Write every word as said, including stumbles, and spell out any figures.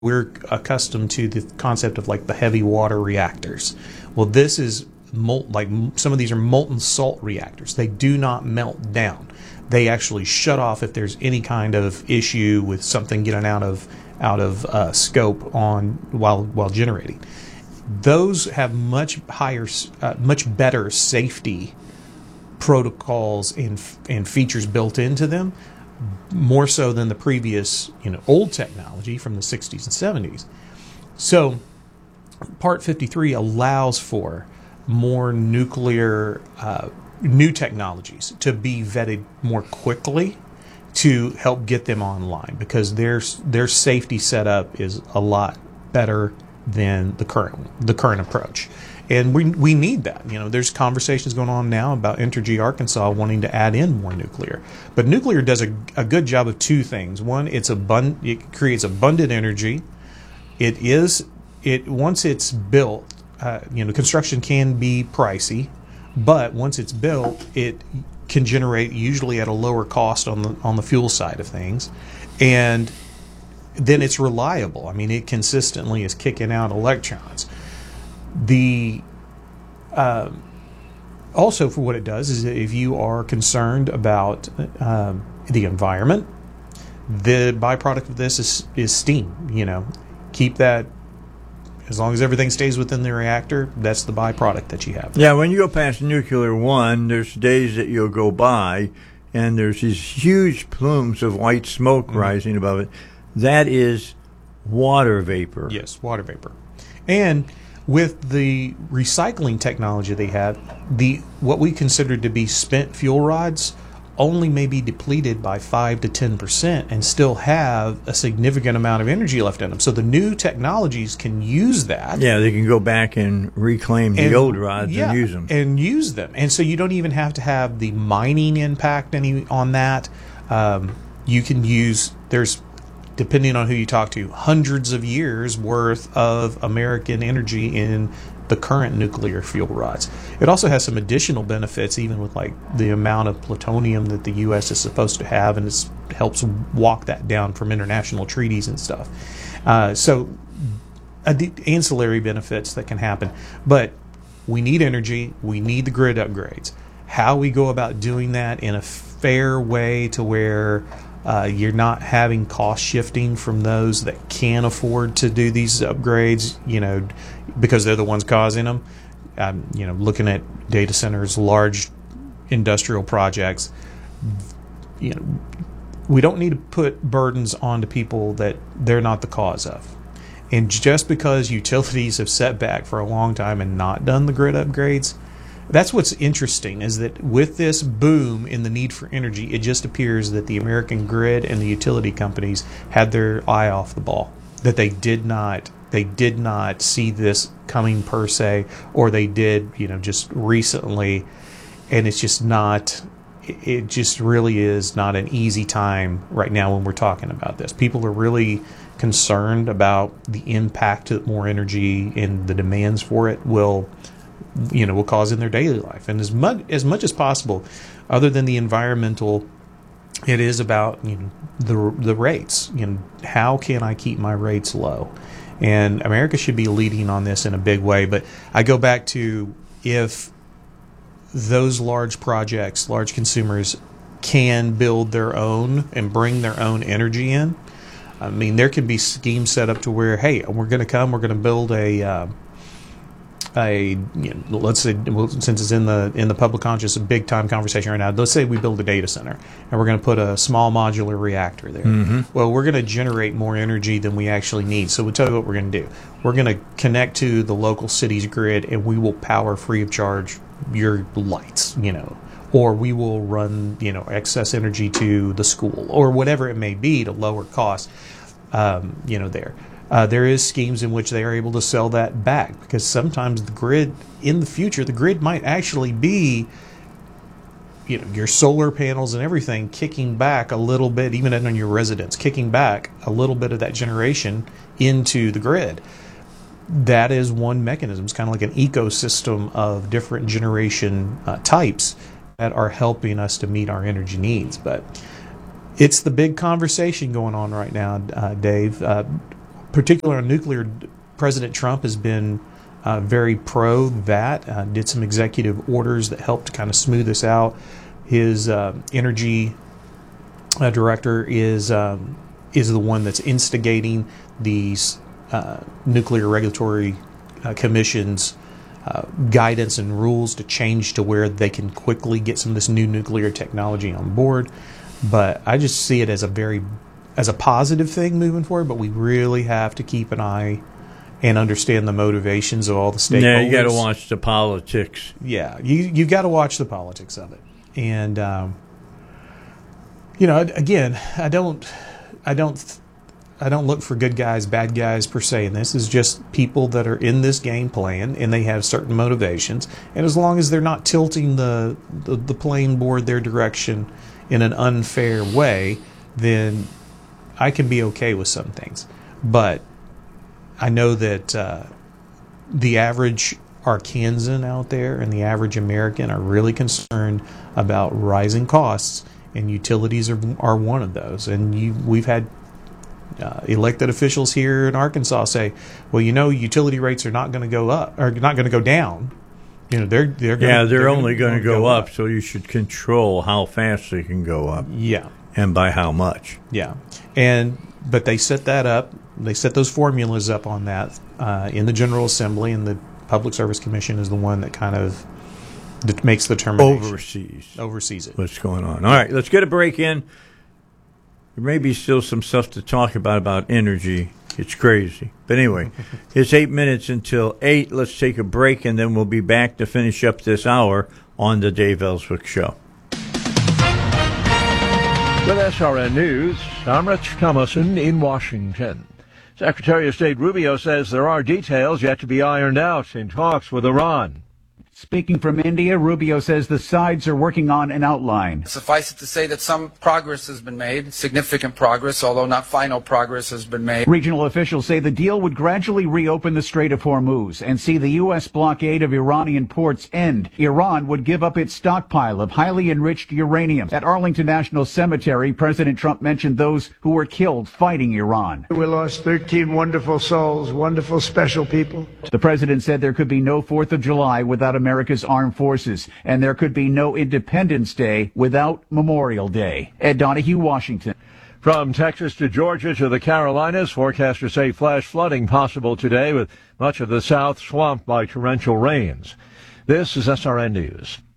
We're accustomed to the concept of like the heavy water reactors. Well, this is molt, like some of these are molten salt reactors. They do not melt down. They actually shut off if there's any kind of issue with something getting out of out of uh, scope on while while generating. Those have much higher, uh, much better safety protocols and and features built into them, more so than the previous, you know, old technology from the sixties and seventies. So Part fifty-three allows for more nuclear, uh, new technologies to be vetted more quickly to help get them online, because their their safety setup is a lot better than the current the current approach. And we we need that. You know, there's conversations going on now about Entergy Arkansas wanting to add in more nuclear. But nuclear does a, a good job of two things. One, it's abund- it creates abundant energy. It is it once it's built, uh, you know, construction can be pricey, but once it's built, it can generate usually at a lower cost on the on the fuel side of things, and then it's reliable. I mean, it consistently is kicking out electrons. The uh, also, for what it does is, if you are concerned about um, the environment, the byproduct of this is is steam. You know, keep that, as long as everything stays within the reactor, that's the byproduct that you have. Yeah, when you go past nuclear one, there's days that you'll go by, and there's these huge plumes of white smoke mm-hmm. rising above it. That is water vapor. Yes, water vapor. And with the recycling technology they have, the what we consider to be spent fuel rods only may be depleted by five to ten percent and still have a significant amount of energy left in them. So the new technologies can use that. Yeah, they can go back and reclaim and, the old rods yeah, and use them. And use them. And so you don't even have to have the mining impact any on that. Um, you can use, there's, depending on who you talk to, hundreds of years worth of American energy in the current nuclear fuel rods. It also has some additional benefits, even with like the amount of plutonium that the U S is supposed to have, and it helps walk that down from international treaties and stuff. Uh, so ancillary benefits that can happen. But we need energy. We need the grid upgrades. How we go about doing that in a fair way to where Uh, you're not having cost shifting from those that can afford to do these upgrades, you know, because they're the ones causing them. Um, you know, looking at data centers, large industrial projects, you know, we don't need to put burdens onto people that they're not the cause of. And just because utilities have set back for a long time and not done the grid upgrades, that's what's interesting, is that with this boom in the need for energy, it just appears that the American grid and the utility companies had their eye off the ball, that they did not they did not see this coming per se, or they did, you know, just recently, and it's just not, it just really is not an easy time right now when we're talking about this. People are really concerned about the impact that more energy and the demands for it will you know, will cause in their daily life. And as much as much as possible, other than the environmental, it is about, you know, the the rates. You know, how can I keep my rates low? And America should be leading on this in a big way. But I go back to, if those large projects, large consumers can build their own and bring their own energy in, I mean, there can be schemes set up to where, hey, we're going to come, we're going to build a uh, a you know, let's say, well, since it's in the in the public conscious, a big time conversation right now. Let's say we build a data center and we're going to put a small modular reactor there. Mm-hmm. Well, we're going to generate more energy than we actually need. So we'll tell you what we're going to do. We're going to connect to the local city's grid, and we will power free of charge your lights, you know, or we will run, you know, excess energy to the school, or whatever it may be, to lower costs, um, you know, there. Uh, there is schemes in which they are able to sell that back, because sometimes the grid, in the future, the grid might actually be, you know, your solar panels and everything kicking back a little bit, even on your residence, kicking back a little bit of that generation into the grid. That is one mechanism. It's kind of like an ecosystem of different generation uh, types that are helping us to meet our energy needs. But it's the big conversation going on right now, uh, Dave. Uh, particular on nuclear, President Trump has been uh, very pro that, uh, did some executive orders that helped kind of smooth this out. His uh, energy uh, director is um, is the one that's instigating these uh, nuclear regulatory uh, commissions uh, guidance and rules to change to where they can quickly get some of this new nuclear technology on board. But I just see it as a very as a positive thing moving forward, but we really have to keep an eye and understand the motivations of all the stakeholders. Yeah, you got to watch the politics. Yeah, you you've got to watch the politics of it. And um, you know, again, I don't, I don't, I don't look for good guys, bad guys per se. And this is just people that are in this game playing, and they have certain motivations. And as long as they're not tilting the the, the playing board their direction in an unfair way, then I can be okay with some things. But I know that uh, the average Arkansan out there and the average American are really concerned about rising costs, and utilities are are one of those. And you, we've had uh, elected officials here in Arkansas say, "Well, you know, utility rates are not going to go up, or not going to go down. You know, they're they're gonna, yeah, they're, they're only going to go, go up, up. So you should control how fast they can go up. Yeah, and by how much. Yeah, and but they set that up. They set those formulas up on that uh, in the General Assembly, and the Public Service Commission is the one that kind of that makes the determination. Oversees. Oversees it. What's going on. All right, let's get a break in. There may be still some stuff to talk about about energy. It's crazy. But anyway, it's eight minutes until eight. Let's take a break, and then we'll be back to finish up this hour on the Dave Ellswick Show. With S R N News, I'm Rich Thomason in Washington. Secretary of State Rubio says there are details yet to be ironed out in talks with Iran. Speaking from India, Rubio says the sides are working on an outline. Suffice it to say that some progress has been made, significant progress, although not final progress has been made. Regional officials say the deal would gradually reopen the Strait of Hormuz and see the U S blockade of Iranian ports end. Iran would give up its stockpile of highly enriched uranium. At Arlington National Cemetery, President Trump mentioned those who were killed fighting Iran. We lost thirteen wonderful souls, wonderful, special people. The president said there could be no fourth of July without American America's armed forces, and there could be no Independence Day without Memorial Day. Ed Donahue, Washington. From Texas to Georgia to the Carolinas, forecasters say flash flooding possible today with much of the South swamped by torrential rains. This is S R N News.